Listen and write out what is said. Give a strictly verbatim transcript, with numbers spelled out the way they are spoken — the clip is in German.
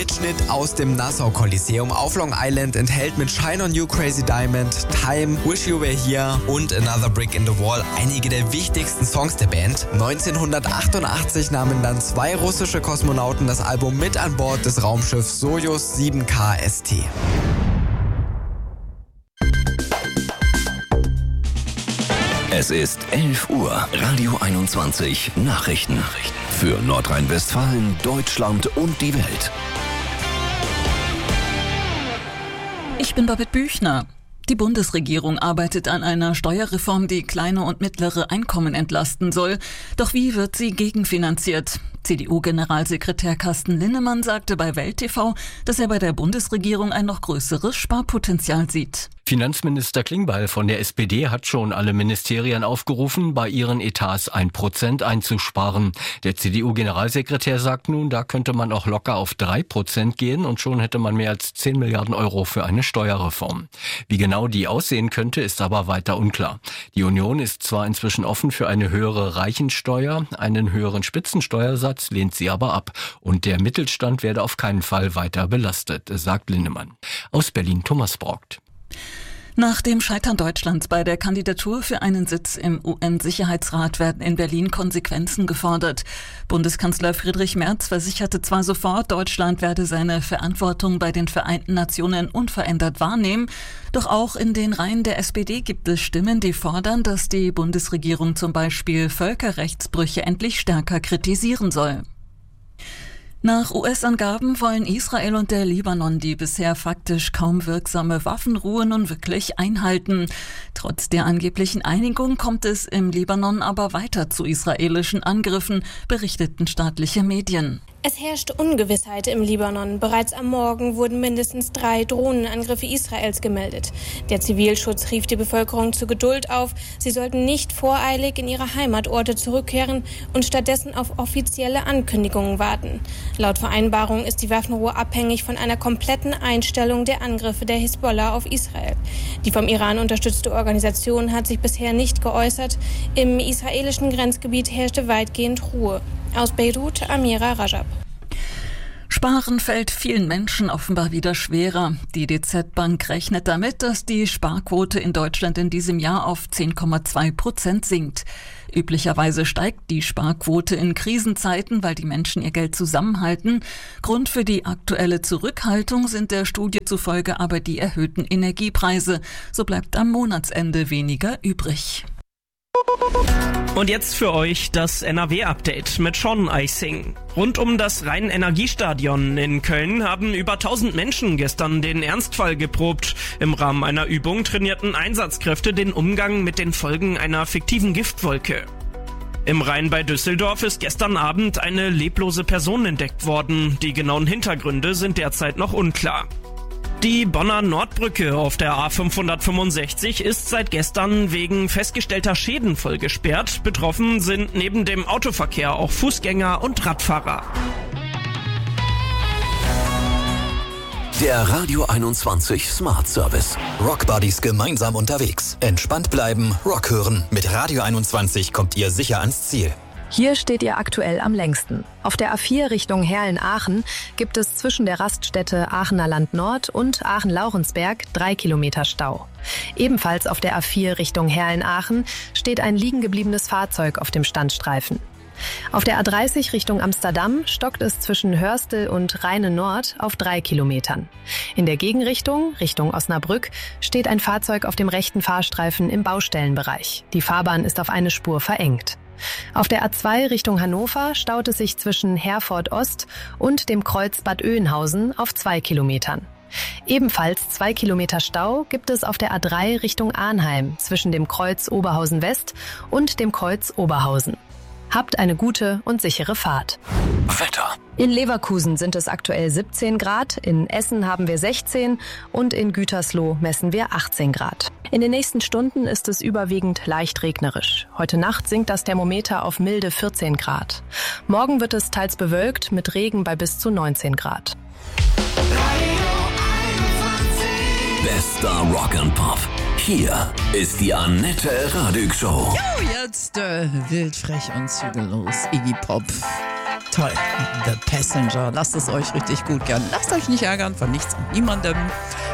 Mitschnitt aus dem Nassau Coliseum auf Long Island enthält mit Shine on You, Crazy Diamond, Time, Wish You Were Here und Another Brick in the Wall einige der wichtigsten Songs der Band. neunzehnhundertachtundachtzig nahmen dann zwei russische Kosmonauten das Album mit an Bord des Raumschiffs Sojus sieben K S T. Es ist elf Uhr. Radio einundzwanzig Nachrichten. Für Nordrhein-Westfalen, Deutschland und die Welt. Ich bin Babette Büchner. Die Bundesregierung arbeitet an einer Steuerreform, die kleine und mittlere Einkommen entlasten soll. Doch wie wird sie gegenfinanziert? C D U-Generalsekretär Carsten Linnemann sagte bei Welt T V, dass er bei der Bundesregierung ein noch größeres Sparpotenzial sieht. Finanzminister Klingbeil von der S P D hat schon alle Ministerien aufgerufen, bei ihren Etats ein Prozent einzusparen. Der C D U-Generalsekretär sagt nun, da könnte man auch locker auf drei Prozent gehen und schon hätte man mehr als zehn Milliarden Euro für eine Steuerreform. Wie genau die aussehen könnte, ist aber weiter unklar. Die Union ist zwar inzwischen offen für eine höhere Reichensteuer, einen höheren Spitzensteuersatz lehnt sie aber ab. Und der Mittelstand werde auf keinen Fall weiter belastet, sagt Linnemann. Aus Berlin Thomas Brockt. Nach dem Scheitern Deutschlands bei der Kandidatur für einen Sitz im U N-Sicherheitsrat werden in Berlin Konsequenzen gefordert. Bundeskanzler Friedrich Merz versicherte zwar sofort, Deutschland werde seine Verantwortung bei den Vereinten Nationen unverändert wahrnehmen, doch auch in den Reihen der S P D gibt es Stimmen, die fordern, dass die Bundesregierung zum Beispiel Völkerrechtsbrüche endlich stärker kritisieren soll. Nach U S-Angaben wollen Israel und der Libanon die bisher faktisch kaum wirksame Waffenruhe nun wirklich einhalten. Trotz der angeblichen Einigung kommt es im Libanon aber weiter zu israelischen Angriffen, berichteten staatliche Medien. Es herrscht Ungewissheit im Libanon. Bereits am Morgen wurden mindestens drei Drohnenangriffe Israels gemeldet. Der Zivilschutz rief die Bevölkerung zur Geduld auf. Sie sollten nicht voreilig in ihre Heimatorte zurückkehren und stattdessen auf offizielle Ankündigungen warten. Laut Vereinbarung ist die Waffenruhe abhängig von einer kompletten Einstellung der Angriffe der Hisbollah auf Israel. Die vom Iran unterstützte Organisation hat sich bisher nicht geäußert. Im israelischen Grenzgebiet herrschte weitgehend Ruhe. Aus Beirut, Amira Rajab. Sparen fällt vielen Menschen offenbar wieder schwerer. Die D Z Bank rechnet damit, dass die Sparquote in Deutschland in diesem Jahr auf zehn Komma zwei Prozent sinkt. Üblicherweise steigt die Sparquote in Krisenzeiten, weil die Menschen ihr Geld zusammenhalten. Grund für die aktuelle Zurückhaltung sind der Studie zufolge aber die erhöhten Energiepreise. So bleibt am Monatsende weniger übrig. Und jetzt für euch das N R W-Update mit Sean Eising. Rund um das Rhein-Energiestadion in Köln haben über tausend Menschen gestern den Ernstfall geprobt. Im Rahmen einer Übung trainierten Einsatzkräfte den Umgang mit den Folgen einer fiktiven Giftwolke. Im Rhein bei Düsseldorf ist gestern Abend eine leblose Person entdeckt worden. Die genauen Hintergründe sind derzeit noch unklar. Die Bonner Nordbrücke auf der A fünfhundertfünfundsechzig ist seit gestern wegen festgestellter Schäden voll gesperrt. Betroffen sind neben dem Autoverkehr auch Fußgänger und Radfahrer. Der Radio einundzwanzig Smart Service. Rock Buddies gemeinsam unterwegs. Entspannt bleiben, Rock hören. Mit Radio einundzwanzig kommt ihr sicher ans Ziel. Hier steht ihr aktuell am längsten. Auf der A vier Richtung Herlen-Aachen gibt es zwischen der Raststätte Aachener Land Nord und Aachen-Laurensberg drei Kilometer Stau. Ebenfalls auf der A vier Richtung Herlen-Aachen steht ein liegengebliebenes Fahrzeug auf dem Standstreifen. Auf der A dreißig Richtung Amsterdam stockt es zwischen Hörstel und Rheine Nord auf drei Kilometern. In der Gegenrichtung, Richtung Osnabrück, steht ein Fahrzeug auf dem rechten Fahrstreifen im Baustellenbereich. Die Fahrbahn ist auf eine Spur verengt. Auf der A zwei Richtung Hannover staut es sich zwischen Herford Ost und dem Kreuz Bad Oeynhausen auf zwei Kilometern. Ebenfalls zwei Kilometer Stau gibt es auf der A drei Richtung Arnheim zwischen dem Kreuz Oberhausen West und dem Kreuz Oberhausen. Habt eine gute und sichere Fahrt. Wetter. In Leverkusen sind es aktuell siebzehn Grad, in Essen haben wir sechzehn und in Gütersloh messen wir achtzehn Grad. In den nächsten Stunden ist es überwiegend leicht regnerisch. Heute Nacht sinkt das Thermometer auf milde vierzehn Grad. Morgen wird es teils bewölkt mit Regen bei bis zu neunzehn Grad. Bester Rock and Pop. Hier ist die Annette Radig Show. Jo, jetzt äh, wild, frech und zügellos. Iggy Pop. Toll. The Passenger. Lasst es euch richtig gut gern. Lasst euch nicht ärgern von nichts und niemandem.